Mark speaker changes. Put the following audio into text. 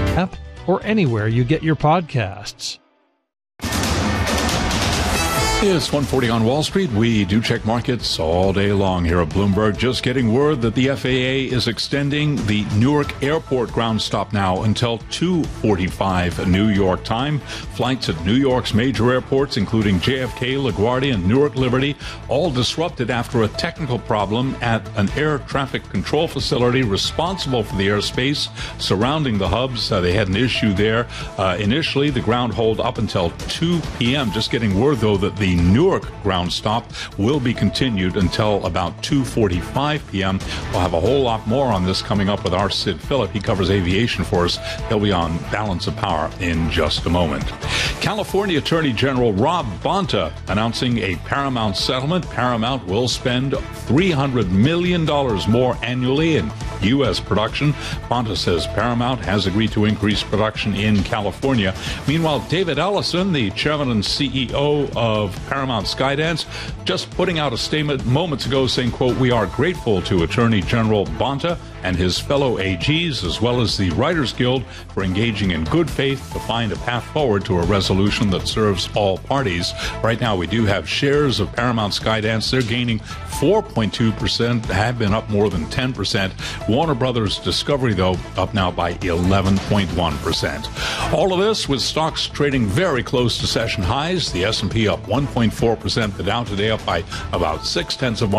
Speaker 1: app or anywhere you get your podcasts.
Speaker 2: It's 1:40 on Wall Street. We do check markets all day long here at Bloomberg. Just getting word that the FAA is extending the Newark Airport ground stop now until 2:45 New York time. Flights at New York's major airports, including JFK, LaGuardia, and Newark Liberty, all disrupted after a technical problem at an air traffic control facility responsible for the airspace surrounding the hubs. They had an issue there. Initially, the ground hold up until 2 p.m. Just getting word, though, that the Newark ground stop will be continued until about 2:45 p.m. We'll have a whole lot more on this coming up with our Sid Phillip. He covers aviation for us. He'll be on Balance of Power in just a moment. California Attorney General Rob Bonta announcing a Paramount settlement. Paramount will spend $300 million more annually in U.S. production. Bonta says Paramount has agreed to increase production in California. Meanwhile, David Ellison, the chairman and CEO of Paramount Skydance, just putting out a statement moments ago saying, quote, "We are grateful to Attorney General Bonta and his fellow AGs, as well as the Writers Guild, for engaging in good faith to find a path forward to a resolution that serves all parties." Right now, we do have shares of Paramount Skydance. They're gaining 4.2%, have been up more than 10%. Warner Brothers Discovery, though, up now by 11.1%. All of this with stocks trading very close to session highs. The S&P up 1.4%. The Dow today up by about 0.6%.